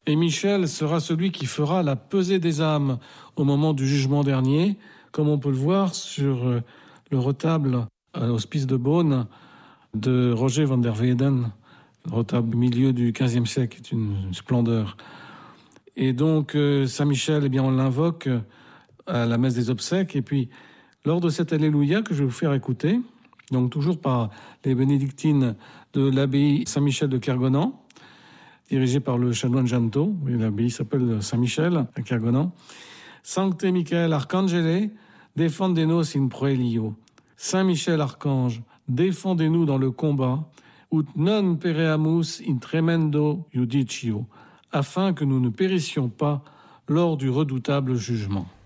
Et Michel sera celui qui fera la pesée des âmes au moment du jugement dernier, comme on peut le voir sur le retable à l'hospice de Beaune de Roger van der Weyden, le retable du milieu du XVe siècle, qui est une splendeur. Et donc, Saint-Michel, eh bien, on l'invoque à la messe des obsèques. Et puis, lors de cet Alléluia que je vais vous faire écouter, donc toujours par les bénédictines de l'abbaye Saint-Michel de Kergonan, dirigée par le chanoine Janto, oui, l'abbaye s'appelle Saint-Michel à Kergonan. Sancte Michael Arcangele, defendenos in proelio. Saint-Michel Archange, défendez-nous dans le combat, ut non pereamus in tremendo judicio, afin que nous ne périssions pas lors du redoutable jugement.